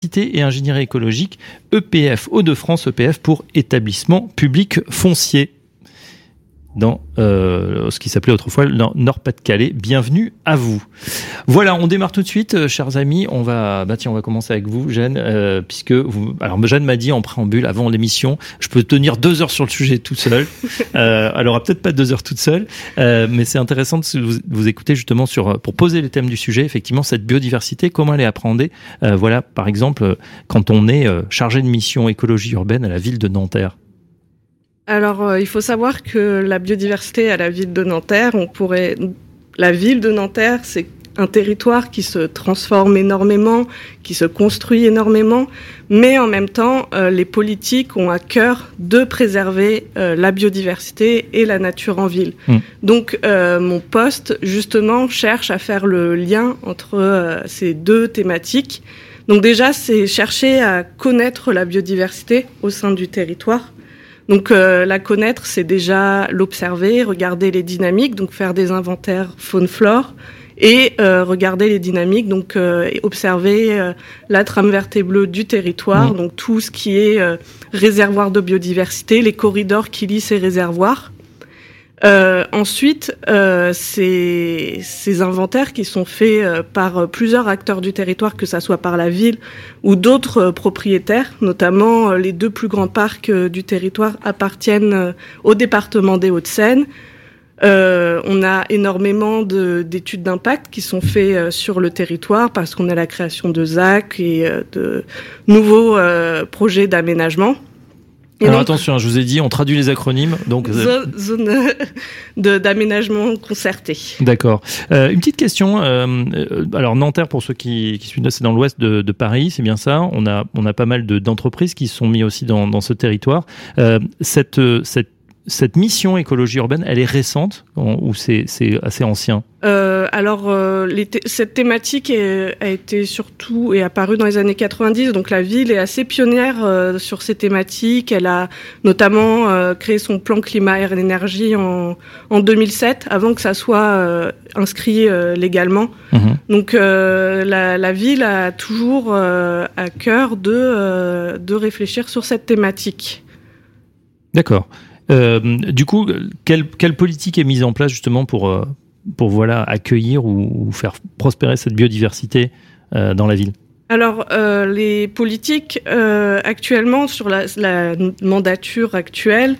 biodiversité et ingénierie écologique, EPF Hauts-de-France, EPF pour établissement public foncier, dans ce qui s'appelait autrefois le Nord-Pas-de-Calais. Bienvenue à vous. Voilà, on démarre tout de suite, chers amis. On va commencer avec vous, Jeanne, puisque alors Jeanne m'a dit en préambule avant l'émission, je peux tenir 2 heures sur le sujet tout seul. Elle aura peut-être pas 2 heures toute seule, mais c'est intéressant de vous écouter justement pour poser les thèmes du sujet. Effectivement, cette biodiversité, comment elle est appréhendée. Voilà, par exemple, quand on est chargé de mission écologie urbaine à la ville de Nanterre. Alors, il faut savoir que la biodiversité à la ville de Nanterre, la ville de Nanterre, c'est un territoire qui se transforme énormément, qui se construit énormément, mais en même temps, les politiques ont à cœur de préserver la biodiversité et la nature en ville. Donc, mon poste, justement, cherche à faire le lien entre ces deux thématiques. Donc déjà, c'est chercher à connaître la biodiversité au sein du territoire. Donc la connaître, c'est déjà l'observer, regarder les dynamiques, donc faire des inventaires faune-flore, et regarder les dynamiques, donc observer la trame verte et bleue du territoire, donc tout ce qui est réservoir de biodiversité, les corridors qui lient ces réservoirs. Ensuite, ces inventaires qui sont faits par plusieurs acteurs du territoire, que ça soit par la ville ou d'autres propriétaires, notamment les 2 plus grands parcs du territoire appartiennent au département des Hauts-de-Seine. On a énormément d'études d'impact qui sont faites sur le territoire parce qu'on a la création de ZAC et de nouveaux projets d'aménagement. Alors donc, attention, je vous ai dit, on traduit les acronymes. Donc zone d'aménagement concerté. D'accord. Une petite question. Alors Nanterre, pour ceux qui suivent, c'est dans l'ouest de Paris, c'est bien ça. On a pas mal d'entreprises qui sont mises aussi dans ce territoire. Cette mission écologie urbaine, elle est récente ou c'est assez ancien? Cette thématique a été surtout et apparue dans les années 90. Donc la ville est assez pionnière sur ces thématiques. Elle a notamment créé son plan climat air énergie en 2007, avant que ça soit inscrit légalement. Donc la ville a toujours à cœur de réfléchir sur cette thématique. D'accord. Du coup, quelle politique est mise en place justement pour accueillir ou faire prospérer cette biodiversité dans la ville? Alors, les politiques actuellement sur la mandature actuelle,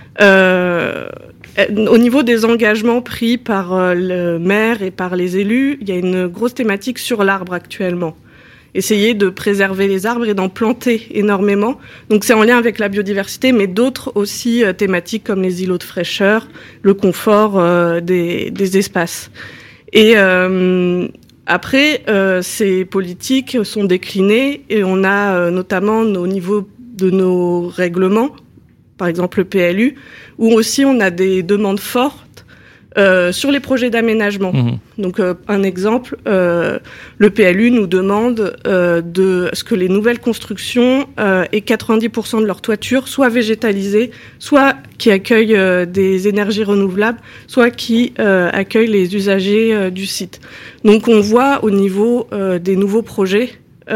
au niveau des engagements pris par le maire et par les élus, il y a une grosse thématique sur l'arbre actuellement. Essayer de préserver les arbres et d'en planter énormément. Donc c'est en lien avec la biodiversité, mais d'autres aussi thématiques comme les îlots de fraîcheur, le confort des espaces. Et après, ces politiques sont déclinées et on a notamment au niveau de nos règlements, par exemple le PLU, où aussi on a des demandes fortes sur les projets d'aménagement. Donc un exemple, le PLU nous demande de ce que les nouvelles constructions aient 90% de leur toiture soit végétalisée, soit qui accueillent des énergies renouvelables, soit qui accueillent les usagers du site. Donc on voit au niveau des nouveaux projets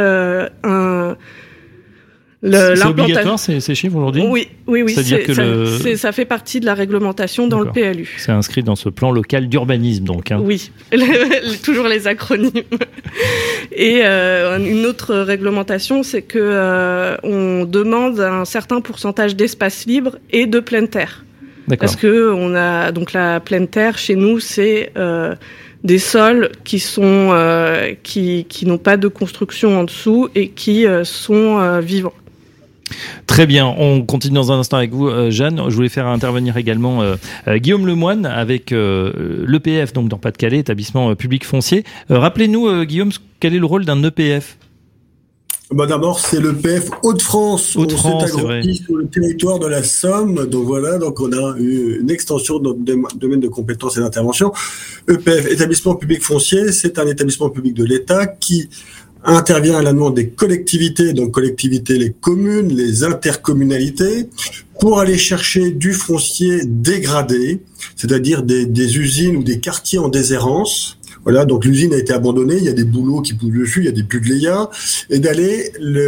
c'est obligatoire ces chiffres aujourd'hui? Oui. C'est-à-dire que ça fait partie de la réglementation dans le PLU. C'est inscrit dans ce plan local d'urbanisme, donc. Oui, toujours les acronymes. Et une autre réglementation, c'est que on demande un certain pourcentage d'espace libre et de pleine terre. D'accord. Parce que on a donc la pleine terre chez nous, c'est des sols qui sont qui n'ont pas de construction en dessous et qui sont vivants. Très bien, on continue dans un instant avec vous, Jeanne. Je voulais faire intervenir également Guillaume Lemoine avec l'EPF, donc dans Pas-de-Calais, établissement public foncier. Rappelez-nous, Guillaume, quel est le rôle d'un EPF? D'abord, c'est l'EPF Hauts-de-France. On s'est agrandi sur le territoire de la Somme. Donc voilà, donc on a eu une extension de notre domaine de compétences et d'intervention. EPF, établissement public foncier, c'est un établissement public de l'État qui intervient à la demande des collectivités, donc collectivités, les communes, les intercommunalités, pour aller chercher du foncier dégradé, c'est-à-dire des usines ou des quartiers en déshérence. Voilà, donc l'usine a été abandonnée, il y a des boulots qui poussent dessus, il y a des buts de l'EIA, et d'aller